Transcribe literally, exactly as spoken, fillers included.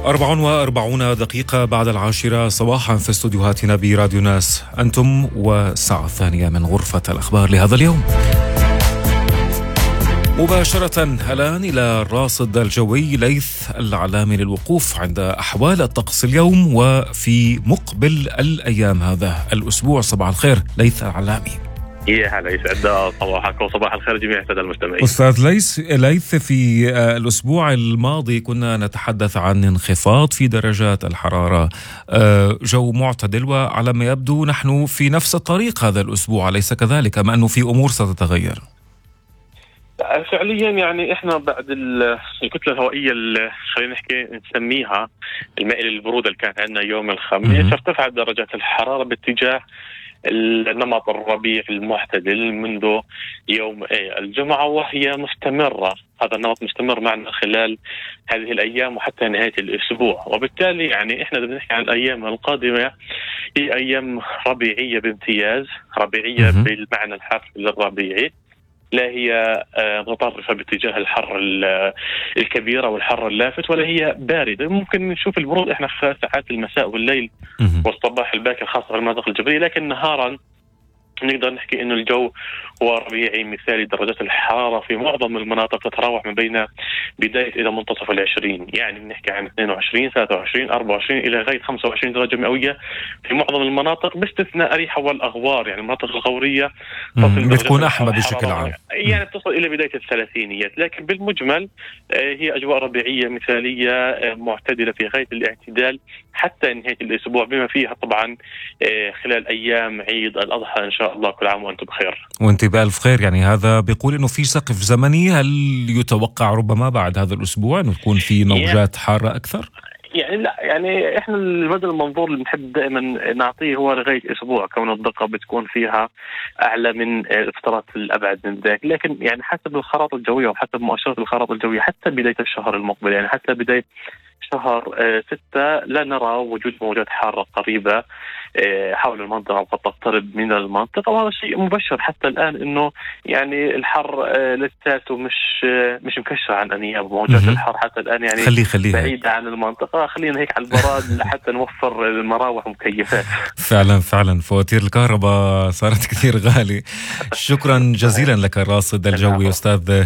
أربع وأربعون دقيقة بعد العاشرة صباحا في استوديوهاتنا براديو ناس، أنتم والساعة الثانية من غرفة الأخبار لهذا اليوم. مباشرة الآن إلى الراصد الجوي ليث العلامي للوقوف عند أحوال الطقس اليوم وفي مقبل الأيام هذا الأسبوع. صباح الخير ليث العلامي. يا هلا، يسعد صباحك وصباح الخير جميع السادة المستمعين. أستاذ ليث ليث في الأسبوع الماضي كنا نتحدث عن انخفاض في درجات الحرارة، جو معتدل، وعلى ما يبدو نحن في نفس الطريق هذا الأسبوع، أليس كذلك؟ أم أنه في أمور ستتغير؟ فعليا يعني احنا بعد الكتله الهوائيه اللي خلينا نحكي نسميها المائل للبروده اللي كانت عندنا يوم الخميس، ارتفعت درجات الحراره باتجاه النمط الربيع المعتدل منذ يوم الجمعة، وهي مستمرة. هذا النمط مستمر معنا خلال هذه الأيام وحتى نهاية الأسبوع، وبالتالي يعني إحنا بنحكي عن الأيام القادمة هي أيام ربيعية بامتياز، ربيعية بالمعنى الحرفي للربيعي، لا هي متطرفة باتجاه الحر الكبيرة والحر اللافت، ولا هي باردة. ممكن نشوف البرود احنا خلال ساعات المساء والليل والصباح الباكر خاصة في المناطق الجبلية، لكن نهارا نقدر نحكي انه الجو هو ربيعي مثالي. درجات الحرارة في معظم المناطق تتراوح ما بين بداية الى منتصف العشرين، يعني بنحكي عن اثنين وعشرين ثلاثة وعشرين أربعة وعشرين الى لغاية خمسة وعشرين درجة مئوية في معظم المناطق، باستثناء أريحة والأغوار. يعني المناطق الغورية تصل بتكون أحمى بشكل عام، يعني بتصل الى بداية الثلاثينيات، لكن بالمجمل هي اجواء ربيعية مثالية معتدلة في غاية الاعتدال حتى نهاية الاسبوع، بما فيها طبعا خلال ايام عيد الاضحى ان شاء الله. كل عام وانتم بخير. وانت بألف خير. يعني هذا بيقول انه في سقف زمني، هل يتوقع ربما بعد هذا الاسبوع انه تكون في موجات حارة اكثر؟ يعني لا، يعني احنا المدى المنظور اللي بنحب دائما نعطيه هو لغايه اسبوع، كون الدقه بتكون فيها اعلى من الفترات الابعد من ذلك، لكن يعني حسب الخرائط الجويه وحسب مؤشرات الخرائط الجويه حتى بدايه الشهر المقبل، يعني حتى بدايه شهر ستة لا نرى وجود موجات حارة قريبة حول المنطقة وقد تقترب من المنطقة، وهذا شيء مبشر حتى الآن إنه يعني الحر لساته مش مش مكشر عن أنياب. موجات الحر حتى الآن يعني خلي خليها بعيدة عن المنطقة، خلينا هيك على البراد حتى نوفر المراوح ومكيفات. فعلا فعلا فواتير الكهرباء صارت كثير غالية. شكرا جزيلا لك الراصد الجوي أستاذ